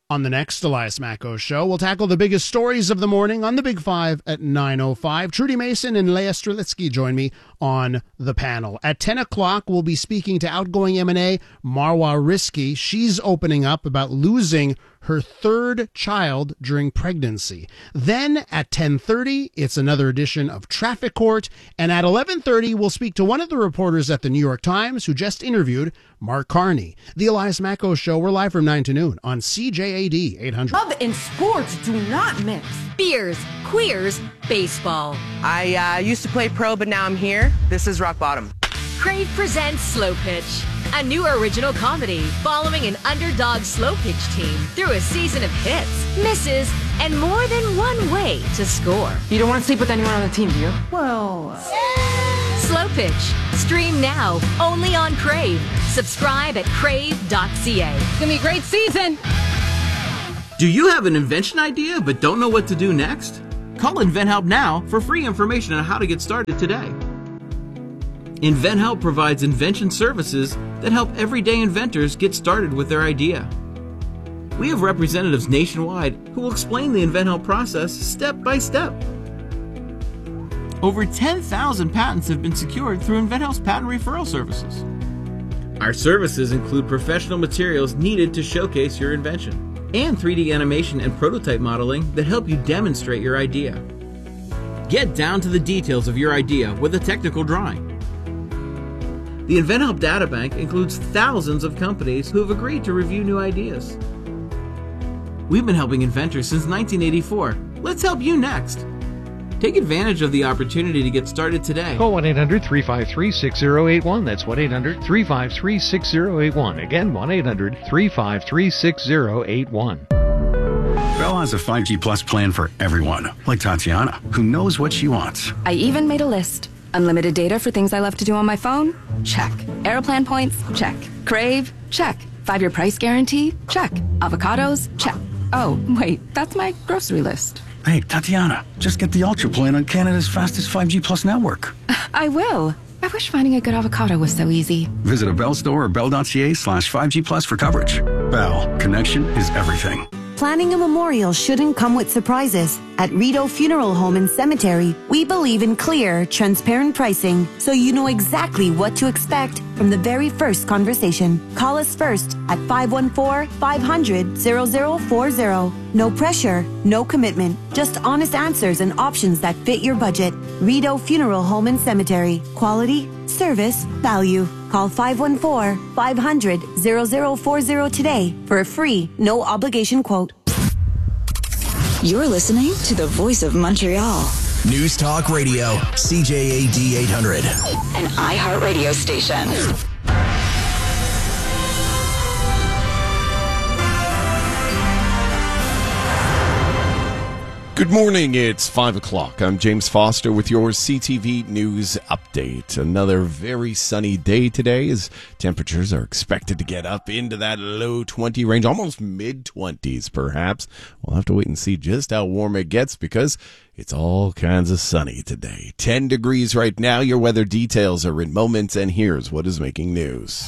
On the next Elias Macko Show, we'll tackle the biggest stories of the morning on the Big Five at 9:05. Trudy Mason and Leah Strelitzky join me on the panel. At 10 o'clock, we'll be speaking to outgoing M&A Marwa Rizki. She's opening up about losing her third child during pregnancy. Then at 10:30, it's another edition of Traffic Court. And at 11:30, we'll speak to one of the reporters at the New York Times who just interviewed Mark Carney. The Elias Macko Show, we're live from 9 to noon on CJAD 800. Love and sports do not mix. Beers, queers, baseball. I used to play pro, but now I'm here. This is rock bottom. Crave presents Slow Pitch, a new original comedy following an underdog slow pitch team through a season of hits, misses, and more than one way to score. You don't want to sleep with anyone on the team, do you? Well, Slow Pitch. Stream now, only on Crave. Subscribe at crave.ca. It's going to be a great season. Do you have an invention idea but don't know what to do next? Call InventHelp now for free information on how to get started today. InventHelp provides invention services that help everyday inventors get started with their idea. We have representatives nationwide who will explain the InventHelp process step by step. Over 10,000 patents have been secured through InventHelp's patent referral services. Our services include professional materials needed to showcase your invention, and 3D animation and prototype modeling that help you demonstrate your idea. Get down to the details of your idea with a technical drawing. The InventHelp Databank includes thousands of companies who have agreed to review new ideas. We've been helping inventors since 1984. Let's help you next. Take advantage of the opportunity to get started today. Call 1-800-353-6081. That's 1-800-353-6081. Again, 1-800-353-6081. Bell has a 5G Plus plan for everyone, like Tatiana, who knows what she wants. I even made a list. Unlimited data for things I love to do on my phone? Check. Aeroplan points? Check. Crave? Check. 5-year price guarantee? Check. Avocados? Check. Oh, wait, that's my grocery list. Hey, Tatiana, just get the Ultra plan on Canada's fastest 5G Plus network. I will. I wish finding a good avocado was so easy. Visit a Bell store or bell.ca/5G Plus for coverage. Bell, connection is everything. Planning a memorial shouldn't come with surprises. At Rideau Funeral Home and Cemetery, we believe in clear, transparent pricing, so you know exactly what to expect from the very first conversation. Call us first at 514-500-0040. No pressure, no commitment, just honest answers and options that fit your budget. Rideau Funeral Home and Cemetery. Quality, service, value. Call 514-500-0040 today for a free, no obligation quote. You're listening to the Voice of Montreal. News Talk Radio, CJAD 800. An iHeartRadio station. Good morning, it's 5 o'clock. I'm James Foster with your CTV News Update. Another very sunny day today as temperatures are expected to get up into that low 20 range, almost mid-20s perhaps. We'll have to wait and see just how warm it gets because it's all kinds of sunny today. 10 degrees right now. Your weather details are in moments, and here's what is making news.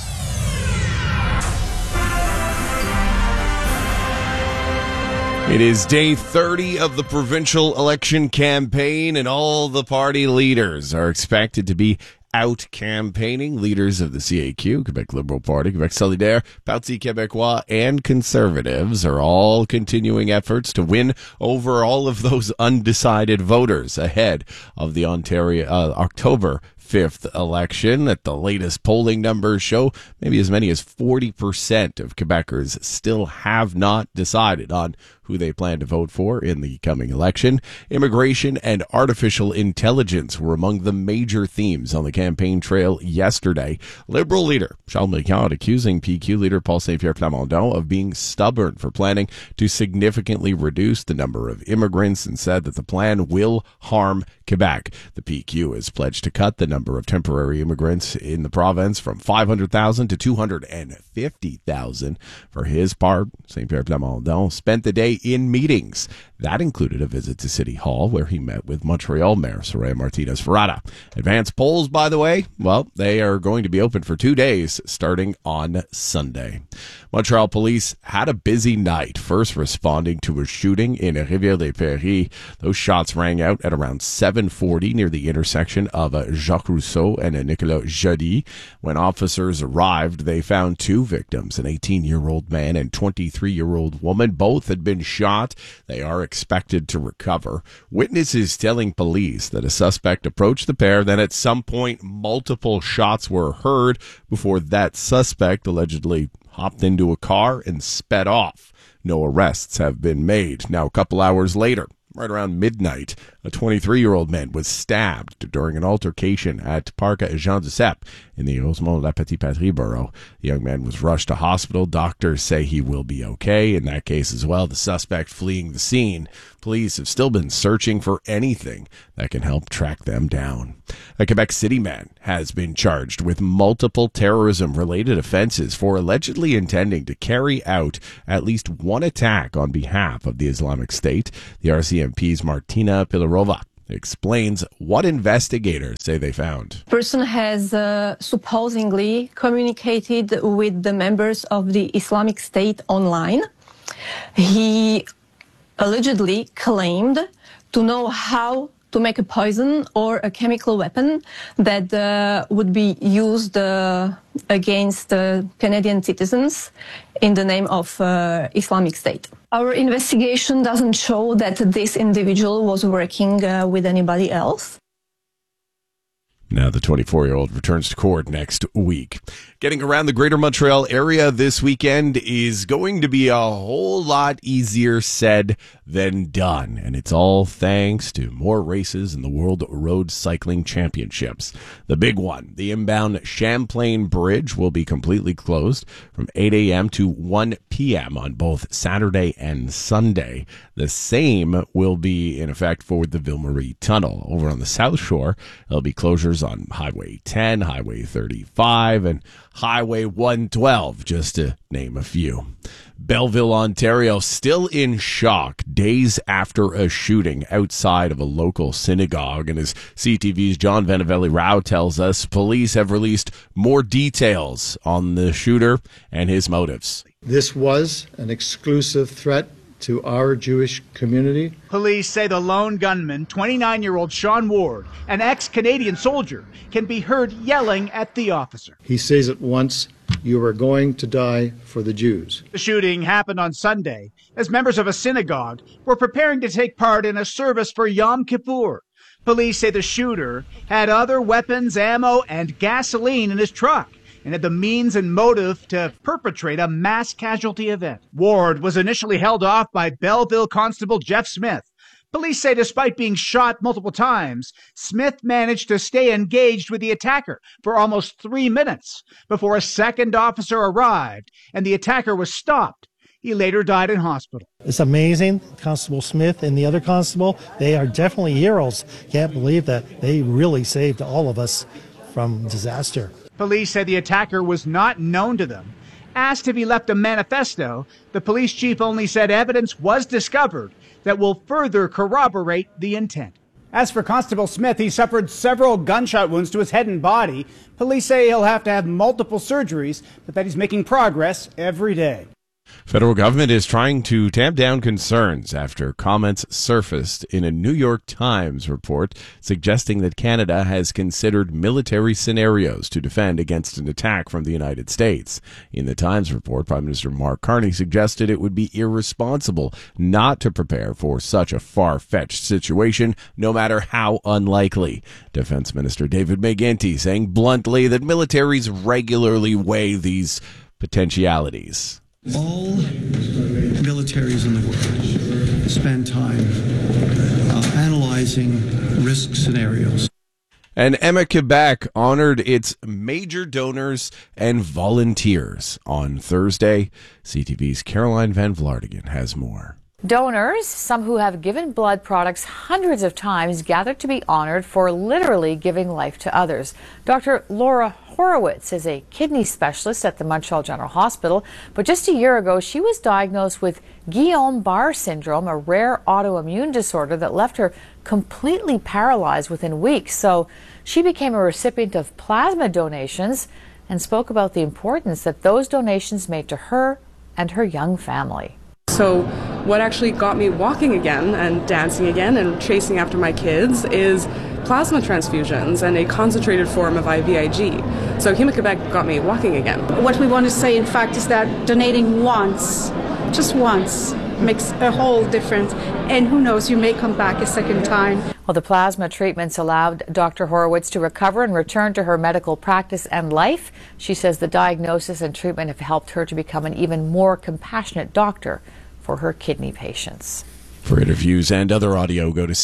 It is day 30 of the provincial election campaign, and all the party leaders are expected to be out campaigning. Leaders of the CAQ, Quebec Liberal Party, Quebec Solidaire, Parti Québécois, and Conservatives are all continuing efforts to win over all of those undecided voters ahead of the Ontario October 5th election. At the latest polling numbers show, maybe as many as 40% of Quebecers still have not decided on who they plan to vote for in the coming election. Immigration and artificial intelligence were among the major themes on the campaign trail yesterday. Liberal leader Charles Ménard accusing PQ leader Paul Saint-Pierre Plamondon of being stubborn for planning to significantly reduce the number of immigrants and said that the plan will harm Quebec. The PQ has pledged to cut the number number of temporary immigrants in the province from 500,000 to 250,000. For his part, St. Pierre Plamondon spent the day in meetings. That included a visit to City Hall, where he met with Montreal Mayor Soraya Martinez-Ferrada. Advance polls, by the way, well, they are going to be open for 2 days, starting on Sunday. Montreal police had a busy night, first responding to a shooting in Rivière-des-Prairies. Those shots rang out at around 7:40 near the intersection of Jacques Rousseau and Nicolas Jody. When officers arrived, they found two victims, an 18-year-old man and 23-year-old woman. Both had been shot. They are expected to recover. Witnesses telling police that a suspect approached the pair, then at some point multiple shots were heard before that suspect allegedly hopped into a car and sped off. No arrests have been made. Now, a couple hours later, right around midnight, a 23-year-old man was stabbed during an altercation at Parc Jean Duceppe in the Rosemont-La Petite Patrie borough. The young man was rushed to hospital. Doctors say he will be okay. In that case as well, the suspect fleeing the scene. Police have still been searching for anything that can help track them down. A Quebec City man has been charged with multiple terrorism-related offenses for allegedly intending to carry out at least one attack on behalf of the Islamic State. The RCMP's Martina Pilarova explains what investigators say they found. Person has supposedly communicated with the members of the Islamic State online. He allegedly claimed to know how to make a poison or a chemical weapon that would be used against Canadian citizens in the name of Islamic State. Our investigation doesn't show that this individual was working with anybody else. Now the 24-year-old returns to court next week. Getting around the greater Montreal area this weekend is going to be a whole lot easier said than done. And it's all thanks to more races in the World Road Cycling Championships. The big one, the inbound Champlain Bridge, will be completely closed from 8 a.m. to 1 p.m. on both Saturday and Sunday. The same will be in effect for the Ville-Marie Tunnel. Over on the South Shore, there'll be closures on Highway 10, Highway 35, and Highway 112, just to name a few. Belleville, Ontario, still in shock days after a shooting outside of a local synagogue. And as CTV's John Vanavelli-Rao tells us, police have released more details on the shooter and his motives. This was an exclusive threat to our Jewish community. Police say the lone gunman, 29-year-old Sean Ward, an ex-Canadian soldier, can be heard yelling at the officer. He says at once, "You are going to die for the Jews." The shooting happened on Sunday as members of a synagogue were preparing to take part in a service for Yom Kippur. Police say the shooter had other weapons, ammo, and gasoline in his truck, and had the means and motive to perpetrate a mass casualty event. Ward was initially held off by Belleville Constable Jeff Smith. Police say despite being shot multiple times, Smith managed to stay engaged with the attacker for almost 3 minutes before a second officer arrived and the attacker was stopped. He later died in hospital. It's amazing. Constable Smith and the other constable, they are definitely heroes. Can't believe that they really saved all of us from disaster. Police said the attacker was not known to them. Asked if he left a manifesto, the police chief only said evidence was discovered that will further corroborate the intent. As for Constable Smith, he suffered several gunshot wounds to his head and body. Police say he'll have to have multiple surgeries, but that he's making progress every day. Federal government is trying to tamp down concerns after comments surfaced in a New York Times report suggesting that Canada has considered military scenarios to defend against an attack from the United States. In the Times report, Prime Minister Mark Carney suggested it would be irresponsible not to prepare for such a far-fetched situation, no matter how unlikely. Defense Minister David McGuinty saying bluntly that militaries regularly weigh these potentialities. All militaries in the world spend time analyzing risk scenarios. And Emma Quebec honored its major donors and volunteers on Thursday. CTV's Caroline Van Vlaardingen has more. Donors, some who have given blood products hundreds of times, gathered to be honored for literally giving life to others. Dr. Laura Horowitz is a kidney specialist at the Montreal General Hospital, but just a year ago she was diagnosed with Guillain-Barré syndrome, a rare autoimmune disorder that left her completely paralyzed within weeks. So she became a recipient of plasma donations and spoke about the importance that those donations made to her and her young family. So what actually got me walking again and dancing again and chasing after my kids is plasma transfusions and a concentrated form of IVIG. So Héma-Québec got me walking again. What we want to say, in fact, is that donating once, just once, makes a whole difference. And who knows, you may come back a second time. Well, the plasma treatments allowed Dr. Horowitz to recover and return to her medical practice and life. She says the diagnosis and treatment have helped her to become an even more compassionate doctor for her kidney patients. For interviews and other audio, go to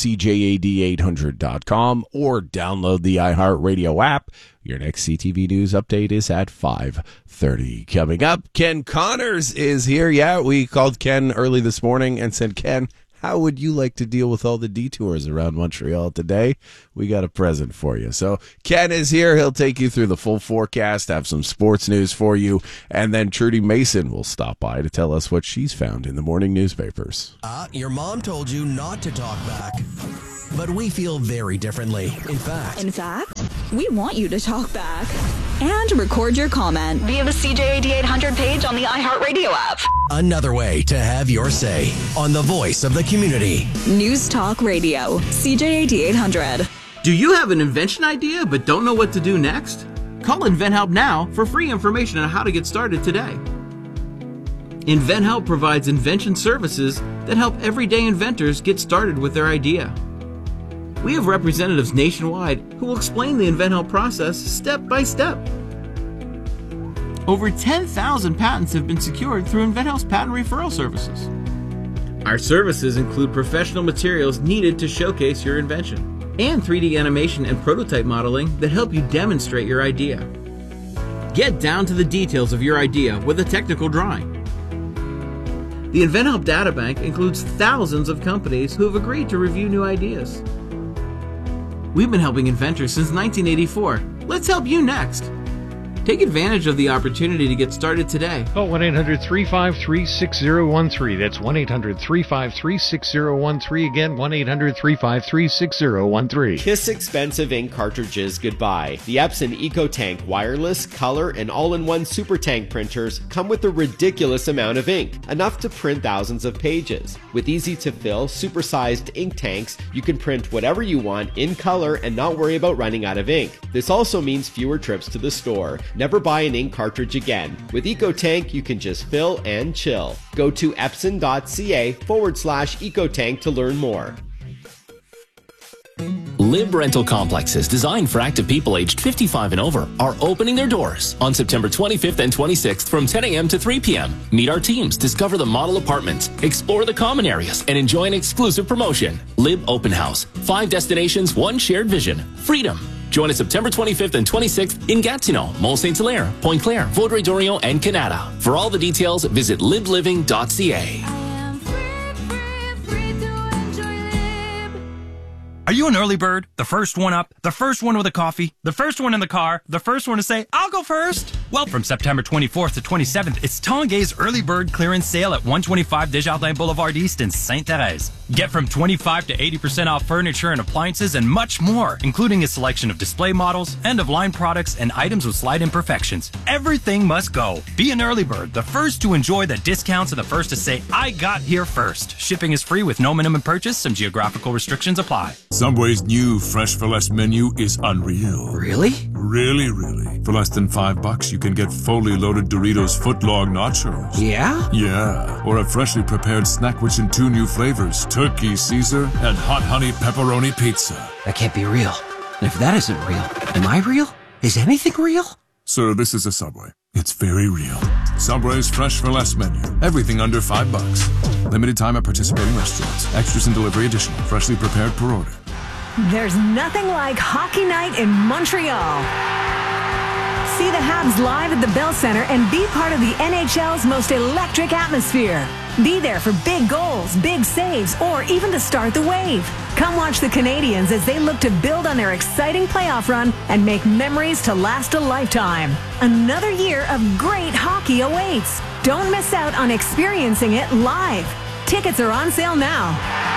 CJAD800.com or download the iHeartRadio app. Your next CTV News update is at 5:30. Coming up, Ken Connors is here. Yeah, we called Ken early this morning and said, Ken, how would you like to deal with all the detours around Montreal today? We got a present for you. So Ken is here. He'll take you through the full forecast, have some sports news for you, and then Trudy Mason will stop by to tell us what she's found in the morning newspapers. Your mom told you not to talk back. But we feel very differently. In fact, we want you to talk back and record your comment via the CJAD 800 page on the iHeartRadio app. Another way to have your say on the voice of the community. News Talk Radio, CJAD 800. Do you have an invention idea but don't know what to do next? Call InventHelp now for free information on how to get started today. InventHelp provides invention services that help everyday inventors get started with their idea. We have representatives nationwide who will explain the InventHelp process step by step. Over 10,000 patents have been secured through InventHelp's patent referral services. Our services include professional materials needed to showcase your invention and 3D animation and prototype modeling that help you demonstrate your idea. Get down to the details of your idea with a technical drawing. The InventHelp Databank includes thousands of companies who have agreed to review new ideas. We've been helping inventors since 1984. Let's help you next. Take advantage of the opportunity to get started today. Call 1-800-353-6013. That's 1-800-353-6013. Again, 1-800-353-6013. Kiss expensive ink cartridges goodbye. The Epson EcoTank wireless, color, and all-in-one Super Tank printers come with a ridiculous amount of ink, enough to print thousands of pages. With easy-to-fill, super-sized ink tanks, you can print whatever you want in color and not worry about running out of ink. This also means fewer trips to the store. Never buy an ink cartridge again. With EcoTank, you can just fill and chill. Go to epson.ca/EcoTank to learn more. Lib Rental Complexes, designed for active people aged 55 and over, are opening their doors on September 25th and 26th from 10 a.m. to 3 p.m. Meet our teams, discover the model apartments, explore the common areas, and enjoy an exclusive promotion. Lib Open House. 5 destinations, 1 shared vision. Freedom. Join us September 25th and 26th in Gatineau, Mont-Saint-Hilaire, Pointe-Claire, Vaudreuil-Dorion, and Canada. For all the details, visit libliving.ca. Are you an early bird? The first one up, the first one with a coffee, the first one in the car, the first one to say, I'll go first? Well, from September 24th to 27th, it's Tanguay's early bird clearance sale at 125 Desjardins Boulevard East in Sainte-Thérèse. Get from 25 to 80% off furniture and appliances and much more, including a selection of display models, end-of-line products, and items with slight imperfections. Everything must go. Be an early bird, the first to enjoy the discounts and the first to say, I got here first. Shipping is free with no minimum purchase. Some geographical restrictions apply. Subway's new Fresh for Less menu is unreal. Really? Really. For less than $5, you can get fully loaded Doritos footlong nachos. Yeah? Yeah. Or a freshly prepared snack rich in 2 new flavors, Turkey Caesar and Hot Honey Pepperoni Pizza. That can't be real. And if that isn't real, am I real? Is anything real? Sir, this is a Subway. It's very real. Subway's Fresh for Less menu. Everything under $5. Limited time at participating restaurants. Extras and delivery additional. Freshly prepared per order. There's nothing like Hockey Night in Montreal. See the Habs live at the Bell Centre and be part of the NHL's most electric atmosphere. Be there for big goals, big saves, or even to start the wave. Come watch the Canadiens as they look to build on their exciting playoff run and make memories to last a lifetime. Another year of great hockey awaits. Don't miss out on experiencing it live. Tickets are on sale now.